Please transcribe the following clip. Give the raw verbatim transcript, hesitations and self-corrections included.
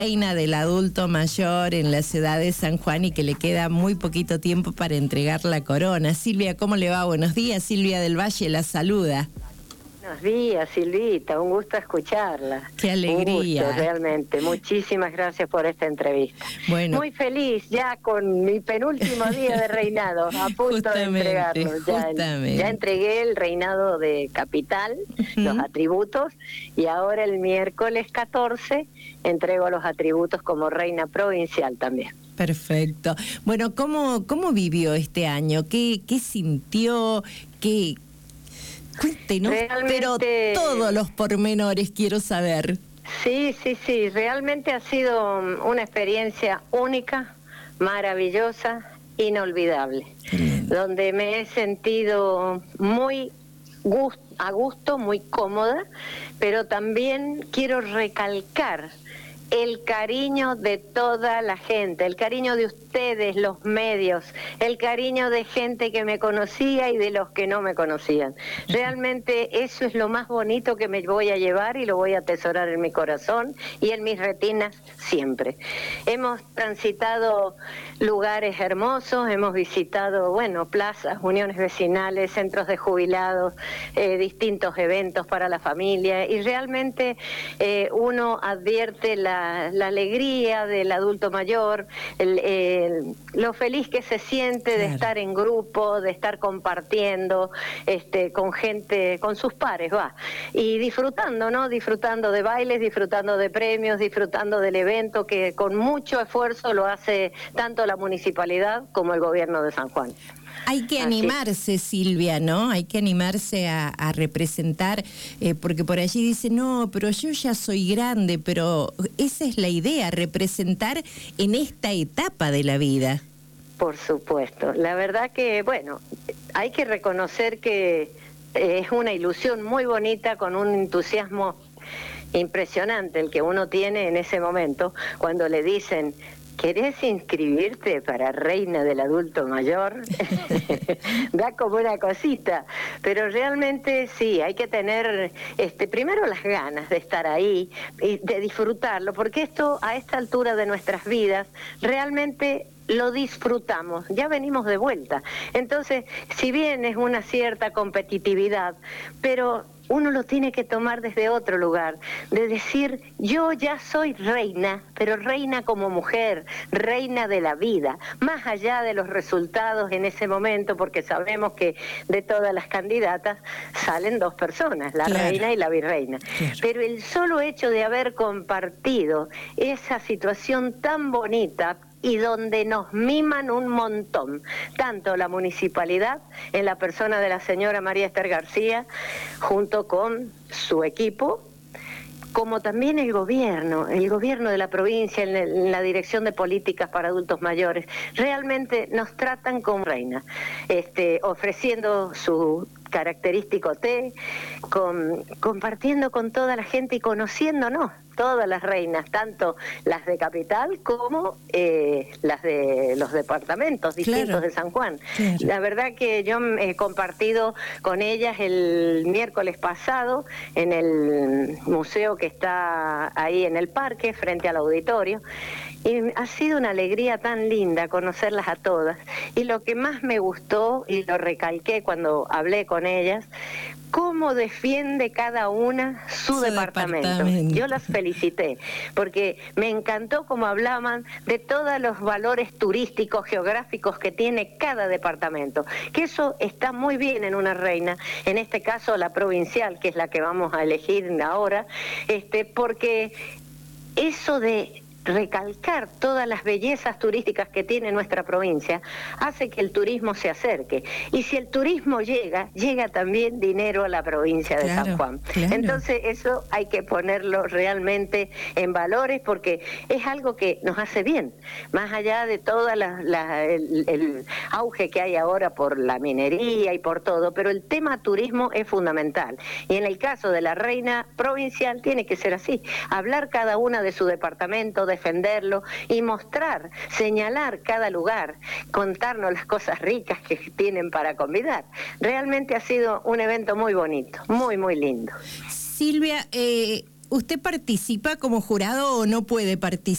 reina del adulto mayor en la ciudad de San Juan y que le queda muy poquito tiempo para entregar la corona. Silvia, ¿cómo le va? Buenos días. Silvia del Valle la saluda. Buenos días, Silvita, un gusto escucharla. Qué alegría. Un gusto, realmente. Muchísimas gracias por esta entrevista. Bueno, muy feliz ya con mi penúltimo día de reinado, a punto de entregarlo. Ya, justamente. ya entregué el reinado de capital, uh-huh. los atributos, y ahora el miércoles catorce entrego los atributos como reina provincial también. Perfecto. Bueno, ¿cómo, cómo vivió este año? ¿Qué, qué sintió? ¿Qué...? Cuéntenos, pero todos los pormenores quiero saber. Sí, sí, sí, realmente ha sido una experiencia única, maravillosa, inolvidable, donde me he sentido muy gust- a gusto, muy cómoda, pero también quiero recalcar el cariño de toda la gente, el cariño de ustedes, los medios, el cariño de gente que me conocía y de los que no me conocían. Realmente eso es lo más bonito que me voy a llevar y lo voy a atesorar en mi corazón y en mis retinas siempre. Hemos transitado lugares hermosos, hemos visitado, bueno, plazas, uniones vecinales, centros de jubilados, eh, distintos eventos para la familia y realmente eh, uno advierte la la alegría del adulto mayor, el, el, lo feliz que se siente de claro. estar en grupo, de estar compartiendo este, con gente, con sus pares, va, y disfrutando, ¿no? Disfrutando de bailes, disfrutando de premios, disfrutando del evento que con mucho esfuerzo lo hace tanto la municipalidad como el gobierno de San Juan. Hay que animarse, Silvia, ¿no? Hay que animarse a, a representar, eh, porque por allí dice, no, pero yo ya soy grande, pero esa es la idea, representar en esta etapa de la vida. Por supuesto. La verdad que, bueno, hay que reconocer que es una ilusión muy bonita con un entusiasmo impresionante el que uno tiene en ese momento cuando le dicen... ¿Querés inscribirte para reina del adulto mayor? Da como una cosita, pero realmente sí, hay que tener este, primero las ganas de estar ahí y de disfrutarlo, porque esto a esta altura de nuestras vidas realmente lo disfrutamos, ya venimos de vuelta. Entonces, si bien es una cierta competitividad, pero... uno lo tiene que tomar desde otro lugar, de decir, yo ya soy reina, pero reina como mujer, reina de la vida, más allá de los resultados en ese momento, porque sabemos que de todas las candidatas salen dos personas, la claro. reina y la virreina. Claro. Pero el solo hecho de haber compartido esa situación tan bonita, y donde nos miman un montón, tanto la municipalidad, en la persona de la señora María Esther García, junto con su equipo, como también el gobierno, el gobierno de la provincia, en, el, en la Dirección de Políticas para Adultos Mayores, realmente nos tratan como reina, este, ofreciendo su característico té, con, compartiendo con toda la gente y conociéndonos, todas las reinas, tanto las de Capital como eh, las de los departamentos distintos claro. de San Juan. Claro. La verdad que yo he compartido con ellas el miércoles pasado en el museo que está ahí en el parque, frente al auditorio, y ha sido una alegría tan linda conocerlas a todas. Y lo que más me gustó, y lo recalqué cuando hablé con ellas, cómo defiende cada una su, su departamento. departamento. Yo las felicité, porque me encantó cómo hablaban de todos los valores turísticos, geográficos que tiene cada departamento, que eso está muy bien en una reina, en este caso la provincial, que es la que vamos a elegir ahora, este, porque eso de recalcar todas las bellezas turísticas que tiene nuestra provincia hace que el turismo se acerque, y si el turismo llega, llega también dinero a la provincia de claro, San Juan. Claro. Entonces eso hay que ponerlo realmente en valores, porque es algo que nos hace bien, más allá de todo la, la, el, el auge que hay ahora por la minería y por todo, pero el tema turismo es fundamental, y en el caso de la reina provincial tiene que ser así, hablar cada una de su departamento, defenderlo y mostrar, señalar cada lugar, contarnos las cosas ricas que tienen para convidar. Realmente ha sido un evento muy bonito, muy, muy lindo. Silvia, eh, ¿usted participa como jurado o no puede participar?